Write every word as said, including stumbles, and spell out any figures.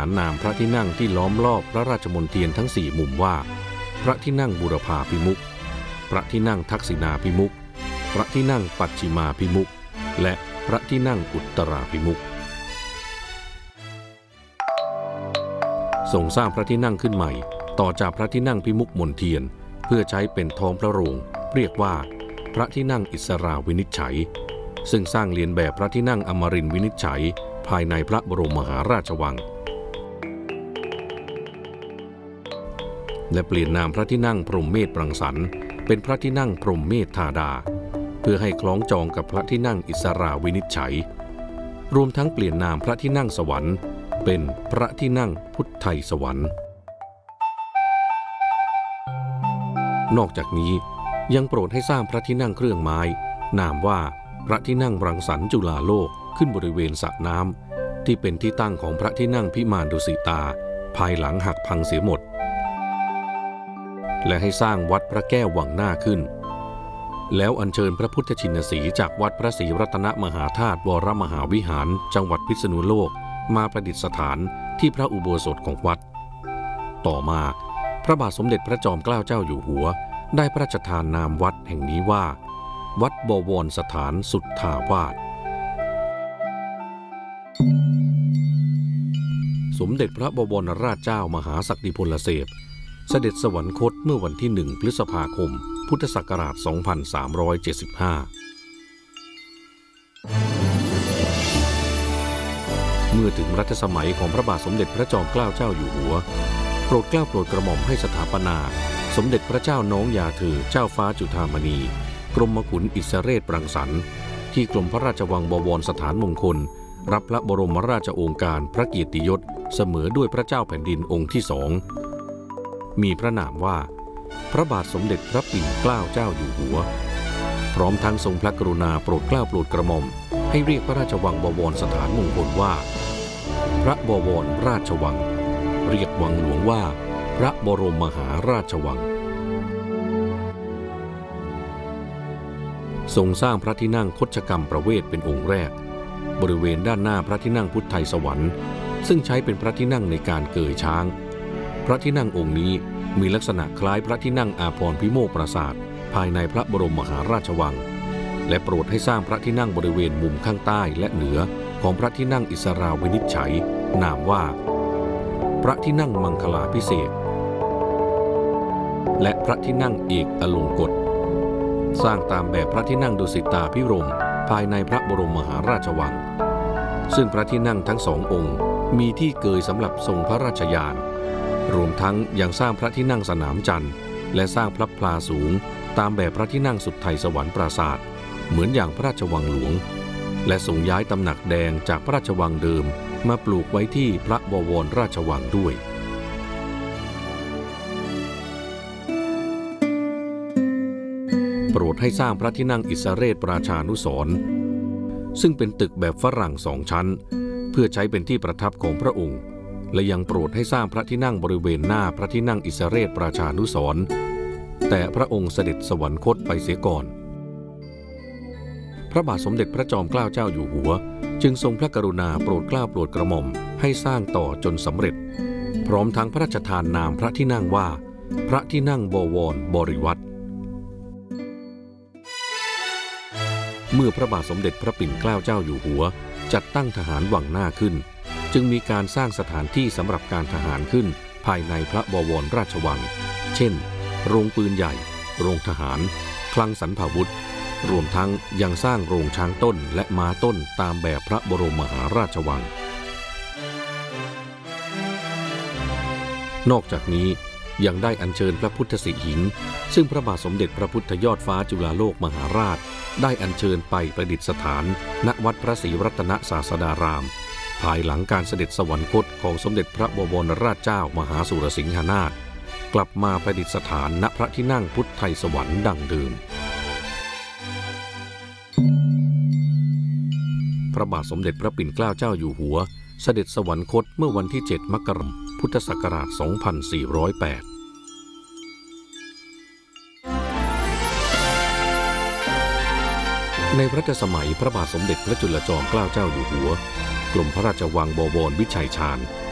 านนามพระที่นั่งที่ล้อมรอบพระราชมณฑีทั้งสี่มุมว่าพระที่นั่งบูรพาภิมุขพระที่นั่งทักษิณาภิมุขพระที่นั่งปัจฉิมาภิมุขและพระที่นั่งอุตราภิมุขทรงสร้างพระที่นั่งขึ้นใหม่ต่อจากพระที่นั่งภิมุขมณฑีเพื่อใช้เป็นท้องพระโรงเรียกว่าพระที่นั่งอิสราวินิจฉัยซึ่งสร้างเลียนแบบพระที่นั่งอมรินทร์วินิจฉัยภายในพระบรมมหาราชวังและเปลี่ยนนามพระที่นั่งพรหมเมธรังสรรค์เป็นพระที่นั่งพรหมเมธธาดาเพื่อให้คล้องจองกับพระที่นั่งอิสราวินิจฉัยรวมทั้งเปลี่ยนนามพระที่นั่งสวรรค์เป็นพระที่นั่งพุทไทยสวรรค์นอกจากนี้ยังโปรดให้สร้างพระที่นั่งเครื่องไม้นามว่าพระที่นั่งรังสรรค์จุฬาโลกขึ้นบริเวณสระน้ำที่เป็นที่ตั้งของพระที่นั่งพิมานดุสิตาภายหลังหักพังเสียหมดและให้สร้างวัดพระแก้ววังหน้าขึ้นแล้วอัญเชิญพระพุทธชินสีห์จากวัดพระศรีรัตนมหาธาตุวรมหาวิหารจังหวัดพิษณุโลกมาประดิษฐานที่พระอุโบสถของวัดต่อมาพระบาทสมเด็จพระจอมเกล้าเจ้าอยู่หัวได้พระราชทานนามวัดแห่งนี้ว่าวัดบวรสถานสุทธาวาสสมเด็จพระบวรราชเจ้ามหาศักดิพลเสพเสด็จสวรรคตเมื่อวันที่หนึ่งพฤษภาคมพุทธศักราชสองพันสามร้อยเจ็ดสิบห้าเมื่อถึงรัชสมัยของพระบาทสมเด็จพระจอมเกล้าเจ้าอยู่หัวโปรดเกล้าโปรดกระหม่อมให้สถาปนาสมเด็จพระเจ้าน้องยาเธอเจ้าฟ้าจุฑามณีกรมขุนอิสเรศรังสรรค์ที่กรมพระราชวังบวรสถานมงคลรับพระบรมราชโองการพระเกียรติยศเสมอด้วยพระเจ้าแผ่นดินองค์ที่สองมีพระนามว่าพระบาทสมเด็จพระปิ่นเกล้าเจ้าอยู่หัวพร้อมทั้งทรงพระกรุณาโปรดเกล้าโปรดกระหม่อมให้เรียกพระราชวังบวรสถานมงคลว่าพระบวรราชวังเรียกวังหลวงว่าพระบรมมหาราชวังทรงสร้างพระที่นั่งคชกรรมประเวศเป็นองค์แรกบริเวณด้านหน้าพระที่นั่งพุทธไทยสวรรค์ซึ่งใช้เป็นพระที่นั่งในการเกยช้างพระที่นั่งองค์นี้มีลักษณะคล้ายพระที่นั่งอาภรณ์พิโมกปราสาทภายในพระบรมมหาราชวังและโปรดให้สร้างพระที่นั่งบริเวณมุมข้างใต้และเหนือของพระที่นั่งอิสราวินิจฉัยนามว่าพระที่นั่งมังคลาภิเษกและพระที่นั่งเอกอลงกฎสร้างตามแบบพระที่นั่งดุสิตาภิรมย์ภายในพระบรมมหาราชวังซึ่งพระที่นั่งทั้งสององค์มีที่เกยสำหรับทรงพระราชยานรวมทั้งยังสร้างพระที่นั่งสนามจันทร์และสร้างพระพลาสูงตามแบบพระที่นั่งสุทไทยสวรรค์ปราสาทเหมือนอย่างพระราชวังหลวงและทรงย้ายตำหนักแดงจากพระราชวังเดิมมาปลูกไว้ที่พระบวรราชวังด้วยโปรดให้สร้างพระที่นั่งอิสเรศราชานุสรณ์ซึ่งเป็นตึกแบบฝรั่งสองชั้นเพื่อใช้เป็นที่ประทับของพระองค์และยังโปรดให้สร้างพระที่นั่งบริเวณหน้าพระที่นั่งอิสเรศราชานุสรณ์แต่พระองค์เสด็จสวรรคตไปเสียก่อนพระบาทสมเด็จพระจอมเกล้าเจ้าอยู่หัวจึงทรงพระกรุณาโปรดเกล้าโปรดกระหม่อมให้สร้างต่อจนสำเร็จพร้อมทั้งพระราชทานนามพระที่นั่งว่าพระที่นั่งบวรบริวัตรเมื่อพระบาทสมเด็จพระปิ่นเกล้าเจ้าอยู่หัวจัดตั้งทหารวังหน้าขึ้นจึงมีการสร้างสถานที่สำหรับการทหารขึ้นภายในพระบวรราชวังเช่นโรงปืนใหญ่โรงทหารคลังสรรพาวุธรวมทั้งยังสร้างโรงช้างต้นและม้าต้นตามแบบพระบรมมหาราชวังนอกจากนี้ยังได้อัญเชิญพระพุทธสิหิงค์ซึ่งพระบาทสมเด็จพระพุทธยอดฟ้าจุฬาโลกมหาราชได้อัญเชิญไปประดิษฐานณวัดพระศรีรัตนศาสดารามภายหลังการเสด็จสวรรคตของสมเด็จพระบวรราชเจ้ามหาสุรสิงหนาถกลับมาประดิษฐานณพระที่นั่งพุทธไทยสวรรค์ดังเดิมพระบาทสมเด็จพระปิ่นเกล้าเจ้าอยู่หัวเสด็จสวรรคตเมื่อวันที่เจ็ดมกราคมพุทธศักราชสองพันสี่ร้อยแปดในรัชสมัยพระบาทสมเด็จพระจุลจอมเกล้าเจ้าอยู่หัวกรมพระราชวังบวรวิชัยชาญ